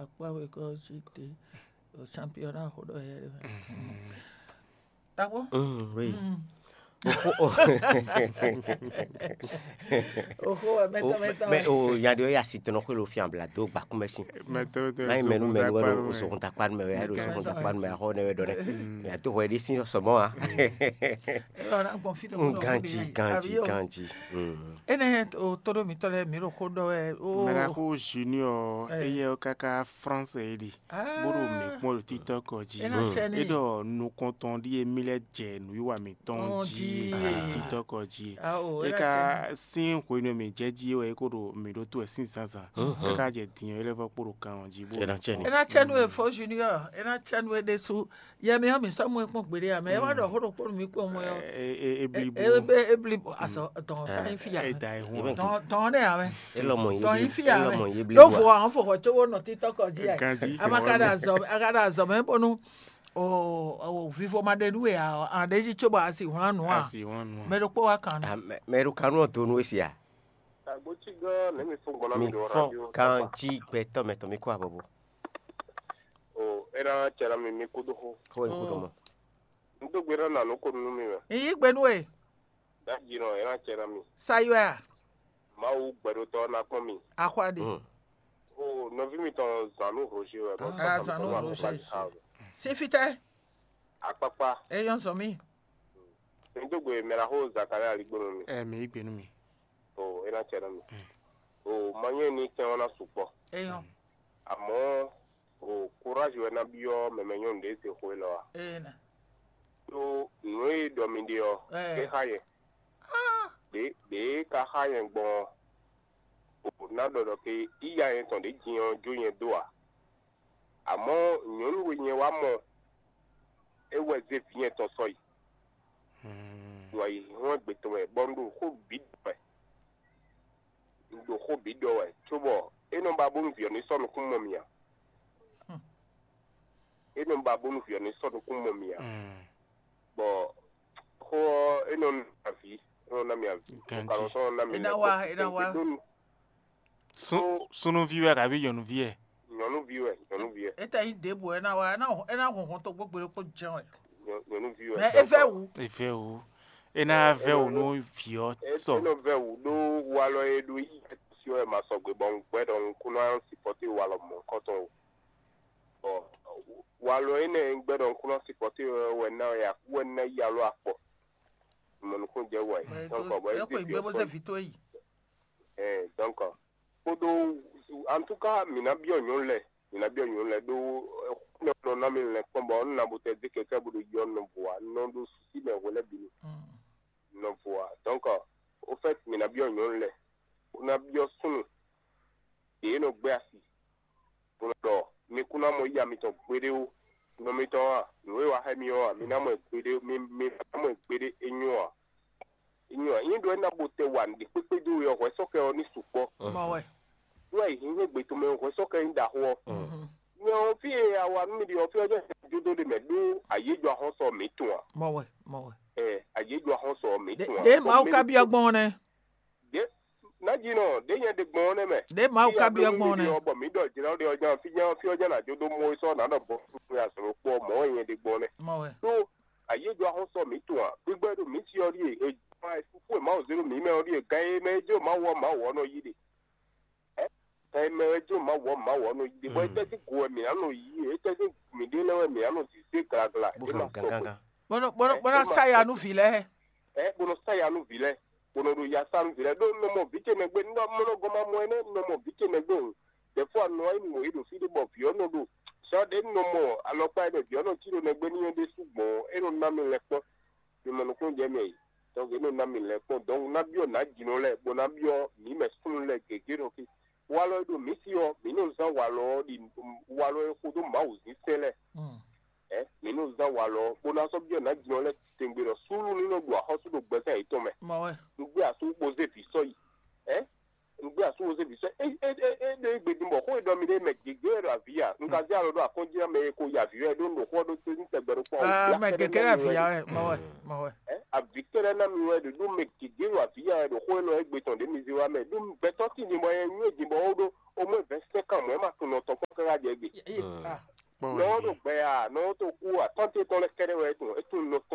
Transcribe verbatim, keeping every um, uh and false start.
akpa we ko chite o championnat ho do here. D'accord? Mm, oui. Mm. Oh, Oh, mettons, mettons. mais oh, ya de ya sitno ko lo fiam bla do ba kuma sin. Mai menu menu wero so konta kwa me ya do so konta kwa me ho ne we do ne. Ya to we di sin so mo ah. Alors on confie de Ganji, ganji, ganji. Mm. Ene o todo mi tole mi ro ko do e o. Mera ko junior eye kaka France edi. Boro mi mo tito ko ji. E do no konton di emile je no yiwa mi ton ji tito ko ji. E ka sin ko no mi je ji we ko do mi do to e sin sansa. Kaka je tin ele va poro kan ji bo. Ena cheni. Ena cheni we for junior. Ena cheni we de su. Ye mi ha mi so mo pon gbere am. E wa do ho do poro mi ko mo yo. E eblibo. E eblibo aso ton fa fi ya. E dai ho. Ton ton de ame. Elo mo ye. Ton fi ya. Elo mo ye blibo. Lo fo an fo ko to no tito ko ji ai. Ganji. Amakada zo agada zo me bonu. O o vivo madenu e a andeji choba asi hwanu a. Asi hwanu. Me do po wa kan. Me do kanu to nu esi a. Agbotiga na mi fun gona mi do radio. Kan ji beto meto mi kwa bobo. O era chera mi mi kudo ho. Ko en kudo mo. Ndo gbera na no ko nu mi me. Yi gbenu e. Da jino era chera mi. Sayo a. Ma u gbero to na kon mi. Akwade. O no vi mi ton Zanu Roger we. Ah, Zanu Roger. Sifite. Apapa. E yon so mi. Ndo gbe mera ho Zakaria aligbonu mi. Eh mi igbenu mi. O era chera mi. O manye ni ke ona supo. E yon. Amo o courage we na bio memenyo nde se ho lo. E na. So noi dominio ke haye. Ah. De de ka haye gbon. O na do do ke iya yen ton de jiyan jo yen do a. Amo nyonu we yen wa mo e we ze fiyen ton soyi. Hmm. Do yi won gbe to e bondo ko bi pe. Do ko bi do e tubo e no ba bonu fi oni so no kun mo mi a. Hmm. E no ba bonu fi oni so no kun mo mi a. Hmm. Bo ko e no afi no na mi afi. Ka so na mi. Ina wa ina wa. So so no viewer abi yonu vie. Yonu viewer, yonu viewer. Eta yi debo ina wa na ina hon to gbogbo ko jan e. Yonu viewer. Me e fe wu. E fe wu. Ina ve wu no fio so. E no ve wu do wa lo e do yi si o ma so gbe bon gbe don kuno an supporter wa lo mo koton. Oh, wa lo ene gbe don kuno supporter we na ya we na ya lo apo. Mo no ko je wa yi. Donc bo e ko igbe bo se fito yi. Eh, donc kodo en tout cas mina bio nyonle mina bio nyonle do no na mi le kombo na bote de keke budu yon no voa non do si me wole bini no voa donc au fait mina bio nyonle una bio sunu e no gbe asi pour do mi kuna mo ya mi to gbede o no mi to a no we wa ha mi o mi na mo gbede mi mi mo gbede enyo a enyo a yin do na bote wan de pepe do yo ko so ke oni supo ma we we yin gbe to me ko so ke nda ho no fi awa mi di o fi ojo judo de medu ayeju ahon so mi tun a mo we mo we eh ayeju ahon so mi tun a de ma o ka bi ogbon ne de na ji no de yen de gbon ne me de ma o ka bi ogbon ne obo mi do jira de ojo fi jan fi ojo na judo mo so na do bo fi asoro po mo yen de gbon ne mo we so ayeju ahon so mi tun a gbegbe do mi ti ori e ma fufu ma o zero mi me ori e gan me jo ma wo ma wo no yide e me jo ma wo ma wo no yide bo te ti go mi anu yi e te ti mi de lewe mi anu ti se kragla e ma so bono bono bono saya nu vile eh bono saya nu vile bono do ya san vile do no mo bike me gbe ndo mo no go ma mo ene no mo bike me gbe de fo anu ai mo ido fi de bo fi ono do so de no mo alopa de bi ono kilo me gbe ni de sugbon e no na mi le po ni mo no ko je mi donc e no na mi le po donc na bio na jino le bo na bio mi me sun le gege ro ki walo do misio mino za walo di walo ko do mauzi sele mm eh mino za walo bona so bi na jino le tengbero sulu ni no gbo ahosu do gbese ito me mo we ngbe asu po ze fi so yi eh ngbe asu ze fi so eh eh eh de gbe dimbo ko do mi de me gege avia nka ja lo do akonji me ko ya vi e do no ko do tin tegbero ko ah me gege avia mo we mo we eh a victoire na mi we do me gege avia do ko lo egbe ton de mi ziwa me do beto ti ni mo en ni ejimbo odo o mo investe kan mo ma tun lo to ko jẹ gbé. lọ́wọ́ tó gbẹ à lọ́wọ́ tó kú à tọ́ntì tó lẹ kẹ́rẹ́ wẹ̀ tó ètò ìlú